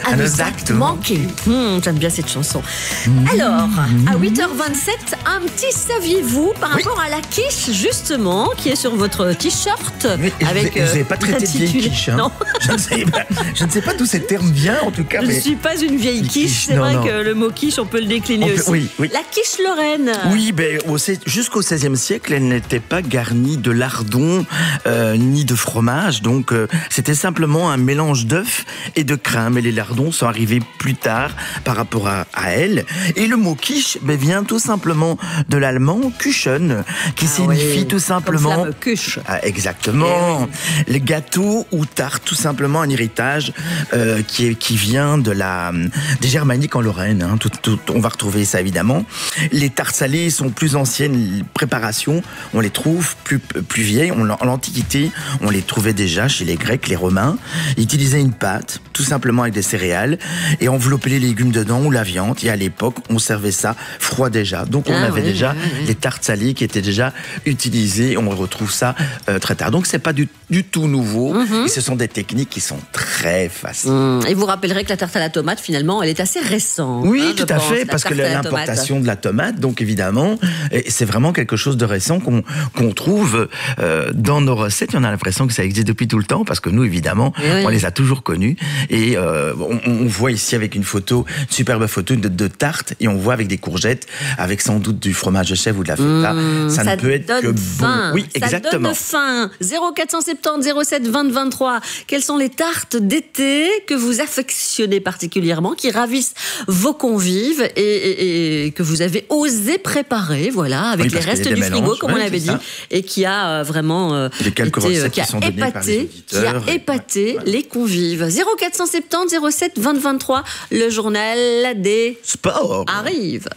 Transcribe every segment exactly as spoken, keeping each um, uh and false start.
à nos actes manqués. Mmh, j'aime bien cette chanson. Mmh. Alors, à huit heures vingt-sept, un petit saviez-vous par oui. rapport à la quiche, justement, qui est sur votre t-shirt. Mais avec, je n'ai euh, pas traité de vieille quiche. Hein. Non. Je ne sais pas, je ne sais pas d'où ces termes vient, en tout cas. Je ne mais... suis pas une vieille quiche. quiche. C'est non, vrai non. que le mot quiche, on peut le décliner peut, aussi. Oui, oui. La quiche lorraine. Oui, ben, jusqu'au seizième siècle, elle n'était pas garnie de lardons euh, ni de fromage. Donc, euh, c'était simplement un mélange d'œufs et de crème. Et les lardons sont arrivés plus tard par rapport à, à elle. Et le mot quiche ben, vient tout simplement de l'allemand Kuchen, qui ah signifie oui. tout simplement... Comme Kuche. Ah, exactement. Oui. Les gâteaux ou tartes, tout simplement un héritage euh, qui, est, qui vient de la, des germaniques en Lorraine. Hein. Tout, tout, on va retrouver ça évidemment. Les tartes salées sont plus anciennes préparations. On les trouve plus, plus vieilles. On, en l'Antiquité, on les trouvait déjà chez les Grecs, les Romains. Ils utilisaient une pâte, tout simplement avec des céréales, et enveloppaient les légumes dedans ou la viande. Et à l'époque, on servait ça froid déjà. Donc on ah, avait oui, déjà oui, oui. les tartes salées qui étaient déjà utilisées. On retrouve ça euh, très tard. Donc c'est pas du, du tout nouveau. Mm-hmm. Et ce sont des techniques qui sont très faciles. Mm. Et vous rappellerez que la tarte à la tomate, finalement, elle est assez récente. Oui, hein, tout à pense, fait, parce que l'importation de la tomate, donc évidemment, c'est vraiment quelque chose de récent qu'on qu'on trouve euh, dans nos recettes. On a l'impression que ça existe depuis tout le temps, parce que nous, évidemment, oui. on les a toujours connus. Et euh, on, on voit ici avec une photo, une superbe photo de, de tarte, et on voit avec des courgettes, avec sans doute du fromage de chèvre ou de la feta. Mmh, ça, ça ne peut être que faim. bon. Oui, exactement. Ça donne faim. zéro quatre cent soixante-dix zéro sept vingt vingt-trois. Quelles sont les tartes d'été que vous affectionnez particulièrement, qui ravissent vos convives et, et, et que vous avez osé préparer, voilà, avec oui, les restes du frigo, mélanges, comme ouais, on l'avait dit, et qui a vraiment euh, été, euh, qui a qui épaté, qui a épaté ouais. les convives. zéro quatre cent soixante-dix zéro sept vingt vingt-trois. Le journal des sports arrive.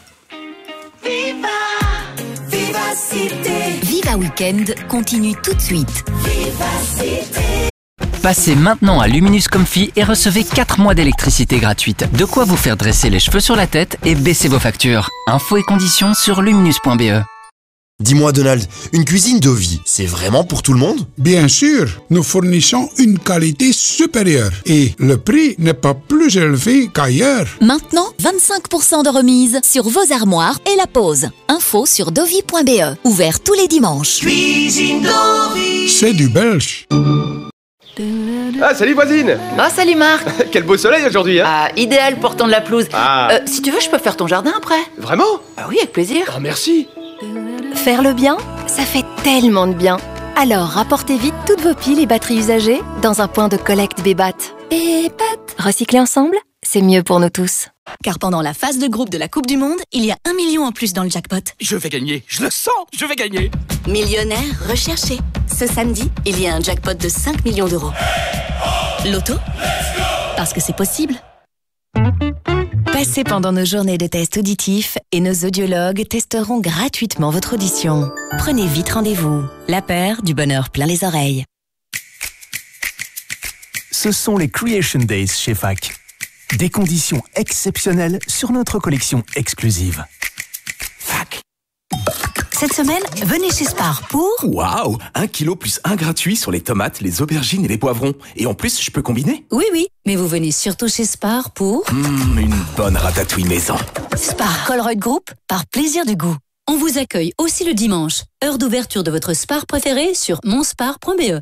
Viva, Vivacité. Viva Weekend continue tout de suite. Vivacité. Passez maintenant à Luminus Comfy et recevez quatre mois d'électricité gratuite. De quoi vous faire dresser les cheveux sur la tête et baisser vos factures. Infos et conditions sur luminus point b e. Dis-moi Donald, une cuisine Dovi, c'est vraiment pour tout le monde? Bien sûr, nous fournissons une qualité supérieure et le prix n'est pas plus élevé qu'ailleurs. Maintenant, vingt-cinq pour cent de remise sur vos armoires et la pose. Info sur dovi point b e. Ouvert tous les dimanches. Cuisine Dovi. C'est du belge. Ah, salut voisine. Ah, salut Marc. Quel beau soleil aujourd'hui, hein. Ah, idéal pour tendre la pelouse. Ah. Euh, si tu veux, je peux faire ton jardin après. Vraiment? Ah oui, avec plaisir. Oh, merci. Faire le bien, ça fait tellement de bien. Alors, rapportez vite toutes vos piles et batteries usagées dans un point de collecte Bébat. Bébat. Recycler ensemble, c'est mieux pour nous tous. Car pendant la phase de groupe de la Coupe du Monde, il y a un million en plus dans le jackpot. Je vais gagner, je le sens, je vais gagner. Millionnaire recherché. Ce samedi, il y a un jackpot de cinq millions d'euros. Loto ? Parce que c'est possible. Passez pendant nos journées de tests auditifs et nos audiologues testeront gratuitement votre audition. Prenez vite rendez-vous. La paire du bonheur plein les oreilles. Ce sont les Creation Days chez F A C. Des conditions exceptionnelles sur notre collection exclusive. F A C. Cette semaine, venez chez Spar pour... Waouh, un kilo plus un gratuit sur les tomates, les aubergines et les poivrons. Et en plus, je peux combiner? Oui, oui, mais vous venez surtout chez Spar pour... Mmh, une bonne ratatouille maison. Spar Colruyt Group, par plaisir du goût. On vous accueille aussi le dimanche. Heure d'ouverture de votre Spar préféré sur monspar point b e.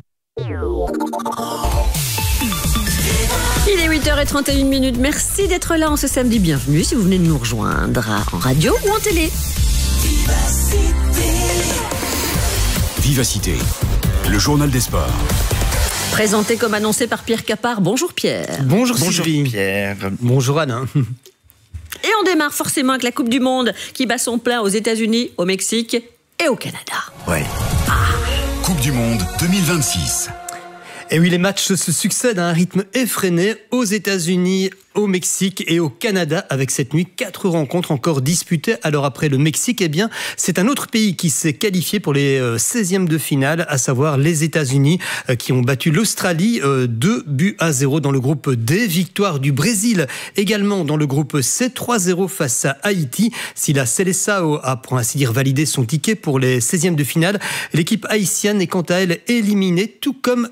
Il est huit heures trente et une minutes. Merci d'être là en ce samedi. Bienvenue si vous venez de nous rejoindre en radio ou en télé. Vivacité. Vivacité, le journal des sports. Présenté comme annoncé par Pierre Capard. Bonjour Pierre. Bonjour, Bonjour Sylvie. Pierre. Bonjour Anne. Et on démarre forcément avec la Coupe du Monde qui bat son plein aux États-Unis, au Mexique et au Canada. Ouais. Ah. Coupe du Monde deux mille vingt-six. Et oui, les matchs se succèdent à un rythme effréné aux États-Unis, au Mexique et au Canada, avec cette nuit quatre rencontres encore disputées. Alors après le Mexique, eh bien, c'est un autre pays qui s'est qualifié pour les seizièmes de finale, à savoir les États-Unis, euh, qui ont battu l'Australie euh, deux buts à zéro dans le groupe D. Victoire du Brésil également dans le groupe C, trois zéro face à Haïti. Si la Seleção a, pour ainsi dire, validé son ticket pour les seizièmes de finale, l'équipe haïtienne est quant à elle éliminée, tout comme la Turquie.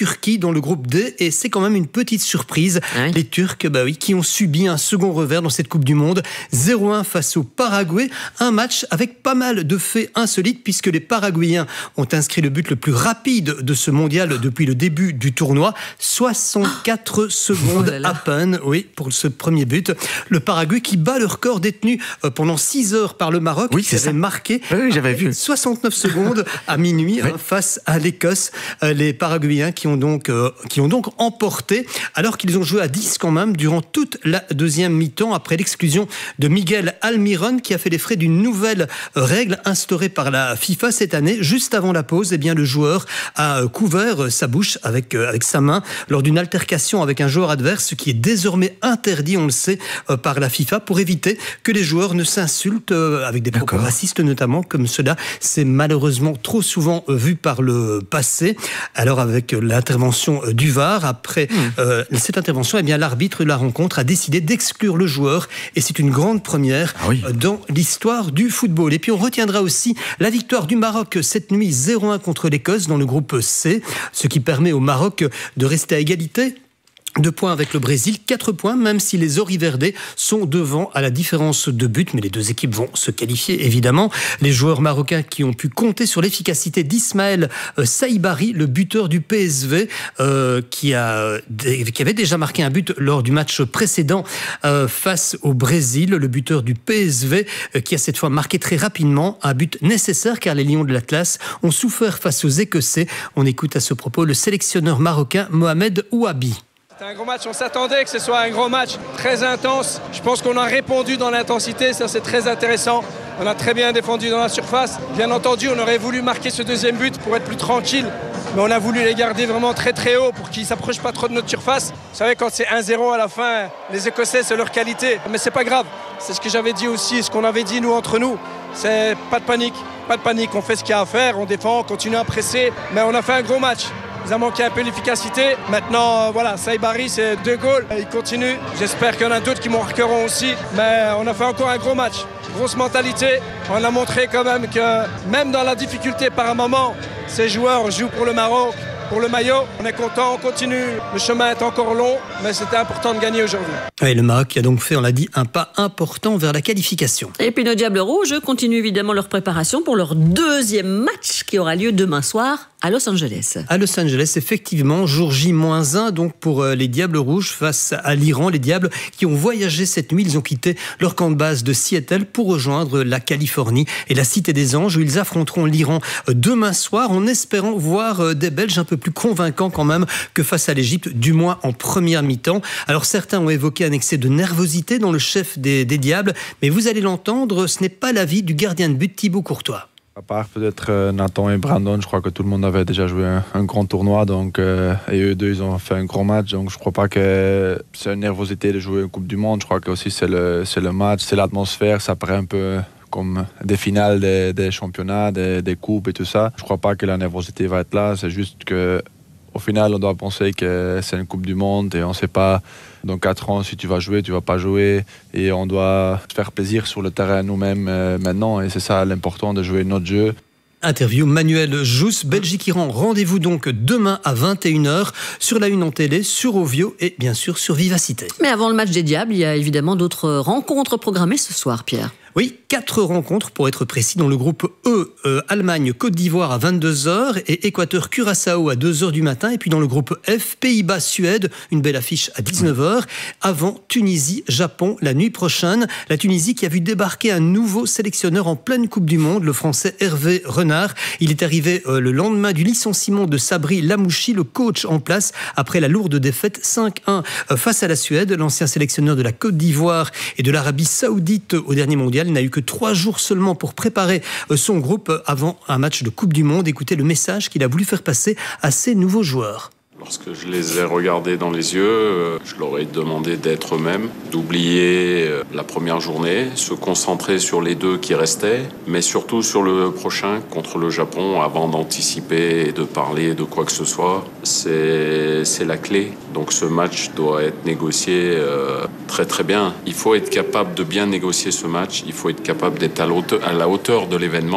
Turquie dans le groupe D et c'est quand même une petite surprise. Oui. Les Turcs, bah oui, qui ont subi un second revers dans cette Coupe du Monde. zéro un face au Paraguay. Un match avec pas mal de faits insolites puisque les Paraguayens ont inscrit le but le plus rapide de ce mondial depuis le début du tournoi. soixante-quatre secondes oh là là. à peine, oui, pour ce premier but. Le Paraguay qui bat le record détenu pendant six heures par le Maroc. Oui, c'est qui ça. avait marqué oui, j'avais vu. soixante-neuf secondes à minuit oui. hein, face à l'Écosse. Euh, les Paraguayens qui ont donc euh, qui ont donc emporté alors qu'ils ont joué à dix quand même durant toute la deuxième mi-temps après l'exclusion de Miguel Almiron qui a fait les frais d'une nouvelle règle instaurée par la FIFA cette année. Juste avant la pause, eh bien le joueur a couvert sa bouche avec euh, avec sa main lors d'une altercation avec un joueur adverse, ce qui est désormais interdit, on le sait, euh, par la FIFA pour éviter que les joueurs ne s'insultent euh, avec des propos racistes notamment, comme cela c'est malheureusement trop souvent euh, vu par le passé. Alors avec euh, l'intervention euh, du V A R, après mmh. euh, cette intervention, eh bien l'arbitre de la rencontre a décidé d'exclure le joueur et c'est une grande première ah oui. euh, dans l'histoire du football. Et puis on retiendra aussi la victoire du Maroc cette nuit zéro un contre l'Écosse dans le groupe C, ce qui permet au Maroc de rester à égalité. Deux points avec le Brésil, quatre points, même si les Oriverdés sont devant à la différence de but, mais les deux équipes vont se qualifier, évidemment. Les joueurs marocains qui ont pu compter sur l'efficacité d'Ismaël Saïbari, le buteur du P S V, euh, qui, a, qui avait déjà marqué un but lors du match précédent euh, face au Brésil, le buteur du P S V, euh, qui a cette fois marqué très rapidement, un but nécessaire car les Lions de l'Atlas ont souffert face aux Écossais. On écoute à ce propos le sélectionneur marocain Mohamed Ouabi. C'est un gros match, on s'attendait que ce soit un gros match très intense. Je pense qu'on a répondu dans l'intensité, ça c'est très intéressant. On a très bien défendu dans la surface. Bien entendu, on aurait voulu marquer ce deuxième but pour être plus tranquille. Mais on a voulu les garder vraiment très très haut pour qu'ils ne s'approchent pas trop de notre surface. Vous savez, quand c'est un zéro à la fin, les Écossais, c'est leur qualité. Mais c'est pas grave, c'est ce que j'avais dit aussi, ce qu'on avait dit nous entre nous. C'est pas de panique, pas de panique, on fait ce qu'il y a à faire, on défend, on continue à presser. Mais on a fait un gros match. Il a manqué un peu l'efficacité. Maintenant, euh, voilà, Saïbari, c'est deux goals. Il continue. J'espère qu'il y en a d'autres qui marqueront aussi. Mais on a fait encore un gros match. Grosse mentalité. On a montré quand même que même dans la difficulté par un moment, ces joueurs jouent pour le Maroc, pour le maillot. On est content, on continue. Le chemin est encore long, mais c'était important de gagner aujourd'hui. Oui, le Maroc a donc fait, on l'a dit, un pas important vers la qualification. Et puis nos Diables Rouges continuent évidemment leur préparation pour leur deuxième match qui aura lieu demain soir à Los Angeles. À Los Angeles, effectivement, jour J moins un, donc pour les Diables Rouges face à l'Iran. Les Diables qui ont voyagé cette nuit, ils ont quitté leur camp de base de Seattle pour rejoindre la Californie et la Cité des Anges où ils affronteront l'Iran demain soir en espérant voir des Belges un peu plus convaincants quand même que face à l'Égypte, du moins en première mi-temps. Alors certains ont évoqué un excès de nervosité dans le chef des, des Diables, mais vous allez l'entendre, ce n'est pas l'avis du gardien de but Thibaut Courtois. À part peut-être Nathan et Brandon, je crois que tout le monde avait déjà joué un, un grand tournoi, donc euh, et eux deux ils ont fait un grand match, donc je crois pas que c'est une nervosité de jouer une Coupe du Monde. Je crois que aussi c'est le c'est le match, c'est l'atmosphère, ça paraît un peu comme des finales des, des championnats, des, des coupes et tout ça. Je crois pas que la nervosité va être là, c'est juste que au final, on doit penser que c'est une Coupe du Monde et on ne sait pas dans quatre ans si tu vas jouer, tu ne vas pas jouer. Et on doit se faire plaisir sur le terrain nous-mêmes euh, maintenant. Et c'est ça l'important, de jouer notre jeu. Interview Manuel Jousse, Belgique-Iran. Rendez-vous donc demain à vingt et une heures sur la Une en télé, sur Ovio et bien sûr sur Vivacité. Mais avant le match des Diables, il y a évidemment d'autres rencontres programmées ce soir, Pierre. Oui, quatre rencontres pour être précis dans le groupe E, euh, Allemagne, Côte d'Ivoire à vingt-deux heures et Équateur-Curaçao à deux heures du matin. Et puis dans le groupe F, Pays-Bas-Suède, une belle affiche à dix-neuf heures. Avant, Tunisie-Japon la nuit prochaine. La Tunisie qui a vu débarquer un nouveau sélectionneur en pleine Coupe du Monde, le Français Hervé Renard. Il est arrivé euh, le lendemain du licenciement de Sabri Lamouchi, le coach en place, après la lourde défaite cinq un euh, face à la Suède. L'ancien sélectionneur de la Côte d'Ivoire et de l'Arabie Saoudite au dernier mondial n'a eu que trois jours seulement pour préparer son groupe avant un match de Coupe du Monde. Écoutez le message qu'il a voulu faire passer à ses nouveaux joueurs. Lorsque je les ai regardés dans les yeux, je leur ai demandé d'être eux-mêmes, d'oublier la première journée, se concentrer sur les deux qui restaient, mais surtout sur le prochain contre le Japon avant d'anticiper et de parler de quoi que ce soit. C'est, c'est la clé. Donc ce match doit être négocié euh, très très bien. Il faut être capable de bien négocier ce match, il faut être capable d'être à la hauteur, à la hauteur de l'événement.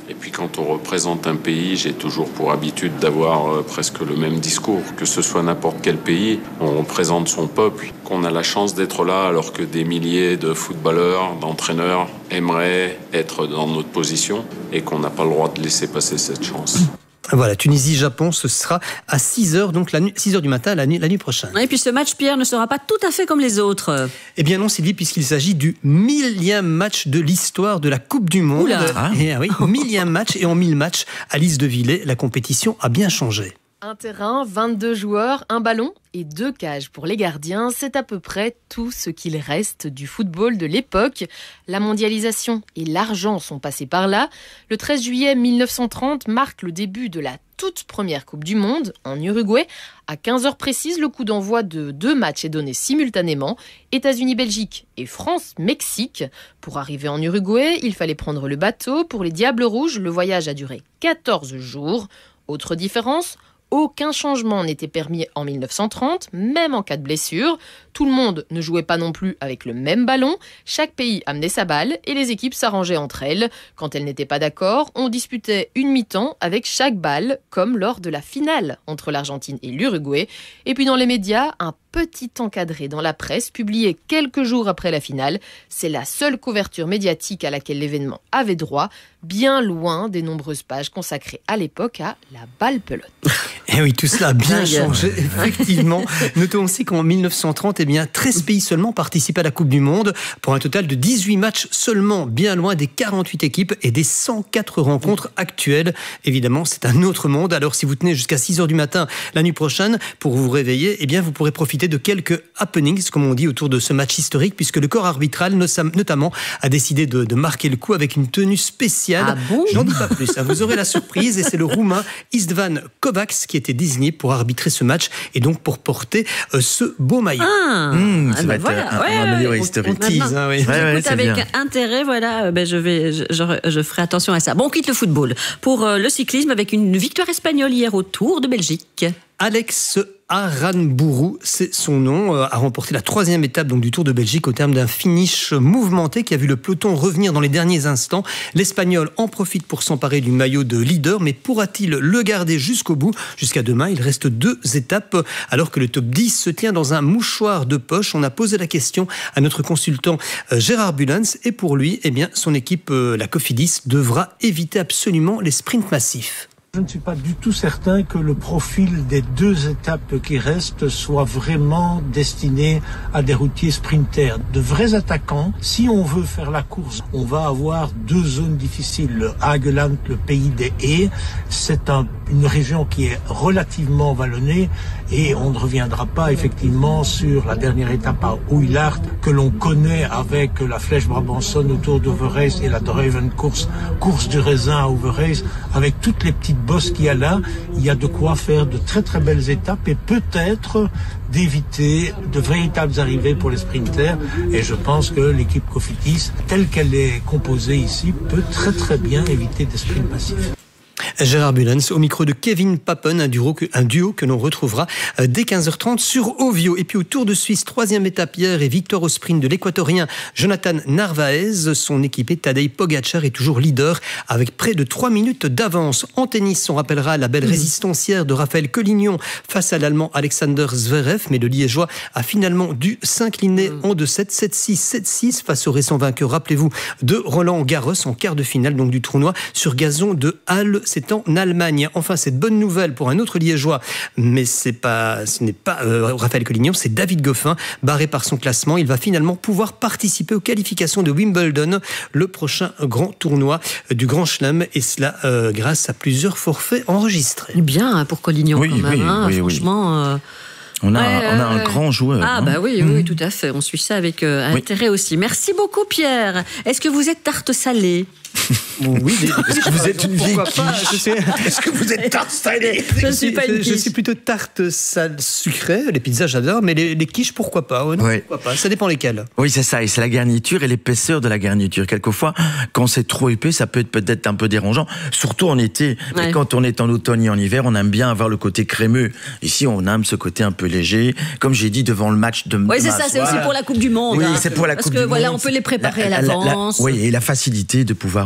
Et puis quand on représente un pays, j'ai toujours pour habitude d'avoir euh, presque le même discours. Que ce soit n'importe quel pays, on représente son peuple. Qu'on a la chance d'être là alors que des milliers de footballeurs, d'entraîneurs aimeraient être dans notre position et qu'on n'a pas le droit de laisser passer cette chance. Voilà, Tunisie-Japon, ce sera à six heures, donc la nuit, six heures du matin, la nuit, la nuit prochaine. Et puis ce match, Pierre, ne sera pas tout à fait comme les autres. Eh bien non, Sylvie, puisqu'il s'agit du millième match de l'histoire de la Coupe du Monde. Oula. Ah. Et, ah oui, millième match, et en mille matchs, à Lys de Villers, la compétition a bien changé. Un terrain, vingt-deux joueurs, un ballon et deux cages pour les gardiens, c'est à peu près tout ce qu'il reste du football de l'époque. La mondialisation et l'argent sont passés par là. Le treize juillet mille neuf cent trente marque le début de la toute première Coupe du Monde en Uruguay. À quinze heures précises, le coup d'envoi de deux matchs est donné simultanément, États-Unis-Belgique et France-Mexique. Pour arriver en Uruguay, il fallait prendre le bateau. Pour les Diables Rouges, le voyage a duré quatorze jours. Autre différence, aucun changement n'était permis en mille neuf cent trente, même en cas de blessure. Tout le monde ne jouait pas non plus avec le même ballon. Chaque pays amenait sa balle et les équipes s'arrangeaient entre elles. Quand elles n'étaient pas d'accord, on disputait une mi-temps avec chaque balle, comme lors de la finale entre l'Argentine et l'Uruguay. Et puis dans les médias, un petit encadré dans la presse, publié quelques jours après la finale. C'est la seule couverture médiatique à laquelle l'événement avait droit, bien loin des nombreuses pages consacrées à l'époque à la balle-pelote. Et oui, tout cela a bien changé, effectivement. Notons aussi qu'en mille neuf cent trente, eh bien, treize pays seulement participent à la Coupe du Monde, pour un total de dix-huit matchs seulement, bien loin des quarante-huit équipes et des cent quatre rencontres actuelles. Évidemment, c'est un autre monde. Alors, si vous tenez jusqu'à six heures du matin la nuit prochaine pour vous réveiller, eh bien, vous pourrez profiter de quelques happenings, comme on dit, autour de ce match historique, puisque le corps arbitral, notamment, a décidé de, de marquer le coup avec une tenue spéciale. Ah bon ? J'en dis pas plus. Vous aurez la surprise, et c'est le Roumain Istvan Kovacs qui était désigné pour arbitrer ce match et donc pour porter euh, ce beau maillot. Ah, mmh, ça ah va ben être voilà. un, ouais, un amélioré ouais, historique. on, on, hein, oui. ouais, ouais, Écoute, avec bien. intérêt, voilà, ben je, vais, je, je, je ferai attention à ça. Bon, on quitte le football pour euh, le cyclisme avec une victoire espagnole hier au Tour de Belgique. Alex Aranburu, c'est son nom, a remporté la troisième étape donc, du Tour de Belgique au terme d'un finish mouvementé qui a vu le peloton revenir dans les derniers instants. L'Espagnol en profite pour s'emparer du maillot de leader, mais pourra-t-il le garder jusqu'au bout ? Jusqu'à demain, il reste deux étapes, alors que le top dix se tient dans un mouchoir de poche. On a posé la question à notre consultant Gérard Bulens, et pour lui, eh bien, son équipe, la Cofidis, devra éviter absolument les sprints massifs. Je ne suis pas du tout certain que le profil des deux étapes qui restent soit vraiment destiné à des routiers sprinters. De vrais attaquants, si on veut faire la course, on va avoir deux zones difficiles. Le Hageland, le pays des haies, c'est un, une région qui est relativement vallonnée et on ne reviendra pas effectivement sur la dernière étape à Oeilhart que l'on connaît avec la Flèche Brabançonne autour d'Overijs et la Druiven course, course du raisin à Overijs, avec toutes les petites bosses qu'il y a là. Il y a de quoi faire de très très belles étapes et peut-être d'éviter de véritables arrivées pour les sprinters. Et je pense que l'équipe Cofidis, telle qu'elle est composée ici, peut très très bien éviter des sprints massifs. Gérard Bulens au micro de Kevin Papen, un duo que, un duo que l'on retrouvera dès quinze heures trente sur Ovio. Et puis au Tour de Suisse, troisième étape hier et victoire au sprint de l'équatorien Jonathan Narvaez. Son équipé Tadej Pogacar est toujours leader avec près de trois minutes d'avance. En tennis, on rappellera la belle résistancière de Raphaël Collignon face à l'Allemand Alexander Zverev, mais le Liégeois a finalement dû s'incliner en deux sept, sept six, sept six face au récent vainqueur, rappelez-vous, de Roland Garros en quart de finale donc du tournoi sur gazon de Halle. C'est en Allemagne. Enfin, cette bonne nouvelle pour un autre Liégeois, mais c'est pas, ce n'est pas euh, Raphaël Collignon, c'est David Goffin, barré par son classement. Il va finalement pouvoir participer aux qualifications de Wimbledon, le prochain grand tournoi du Grand Chelem, et cela euh, grâce à plusieurs forfaits enregistrés. Bien pour Collignon, oui, quand même. Oui, hein, oui, franchement. Oui. Euh... On a, ouais, un, on a un euh, grand joueur. Ah, hein. bah oui, mmh. oui, tout à fait. On suit ça avec euh, oui. intérêt aussi. Merci beaucoup, Pierre. Est-ce que vous êtes tarte salée ? Oui, est-ce que vous êtes une vieille quiche ? Est-ce que vous êtes tarte salée ? Je ne suis pas une quiche. Je suis plutôt tarte sale sucrée. Les pizzas, j'adore, mais les, les quiches, pourquoi pas, ouais, non, oui. pourquoi pas. Ça dépend lesquelles. Oui, c'est ça. Et c'est la garniture et l'épaisseur de la garniture. Quelquefois, quand c'est trop épais, ça peut être peut-être un peu dérangeant. Surtout en été. Ouais. Mais quand on est en automne et en hiver, on aime bien avoir le côté crémeux. Ici, on aime ce côté un peu léger. Comme j'ai dit, devant le match de Oui, c'est ça. C'est aussi pour la Coupe du Monde. Oui, hein. c'est pour la Parce Coupe que du voilà, Monde. on peut les préparer la, à l'avance. La, la, oui, et la facilité de pouvoir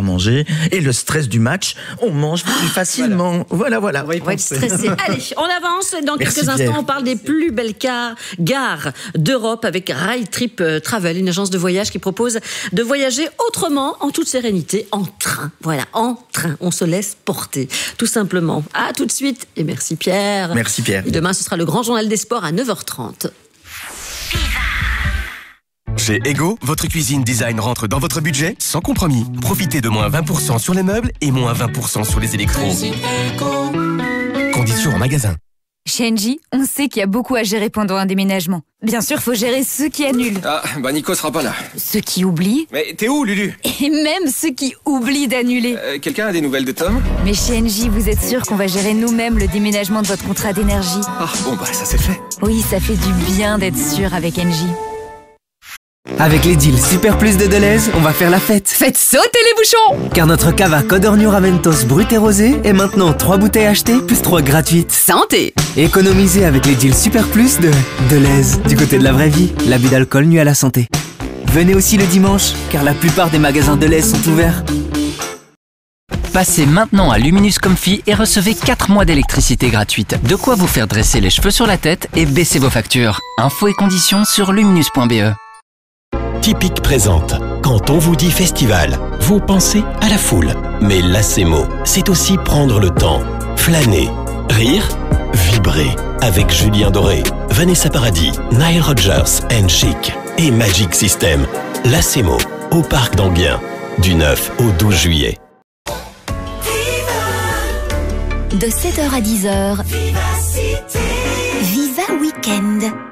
manger. Et le stress du match, on mange plus facilement. Voilà, voilà. On va être stressé. Allez, on avance. Dans Merci quelques Pierre. instants, on parle des plus belles car- gares d'Europe avec Rail Trip Travel, une agence de voyage qui propose de voyager autrement, en toute sérénité, en train. Voilà, en train. On se laisse porter, tout simplement. À tout de suite. Et merci Pierre. Merci Pierre. Et demain, ce sera le grand journal des sports à neuf heures trente. Chez Ego, votre cuisine design rentre dans votre budget sans compromis. Profitez de moins vingt pour cent sur les meubles et moins vingt pour cent sur les électros. Conditions en magasin. Chez Engie, on sait qu'il y a beaucoup à gérer pendant un déménagement. Bien sûr, faut gérer ceux qui annulent. Ah, bah Nico sera pas là. Ceux qui oublient. Mais t'es où, Lulu? Et même ceux qui oublient d'annuler. euh, Quelqu'un a des nouvelles de Tom? Mais chez Engie, vous êtes sûr qu'on va gérer nous-mêmes le déménagement de votre contrat d'énergie? Ah, bon bah ça c'est fait. Oui, ça fait du bien d'être sûr avec Engie. Avec les deals Super Plus de Deleuze, on va faire la fête. Faites sauter les bouchons! Car notre cava Codorniu Raventos brut et rosé est maintenant trois bouteilles achetées plus trois gratuites. Santé! Économisez avec les deals Super Plus de Deleuze. Du côté de la vraie vie, l'abus d'alcool nuit à la santé. Venez aussi le dimanche, car la plupart des magasins Deleuze sont ouverts. Passez maintenant à Luminous Comfy et recevez quatre mois d'électricité gratuite. De quoi vous faire dresser les cheveux sur la tête et baisser vos factures. Infos et conditions sur luminous point b e. Typique présente. Quand on vous dit festival, vous pensez à la foule. Mais Lacemo, c'est aussi prendre le temps, flâner, rire, vibrer. Avec Julien Doré, Vanessa Paradis, Nile Rodgers and Chic et Magic System. Lacemo, au Parc d'Anguien, du neuf au douze juillet. De sept heures à dix heures, Viva Weekend.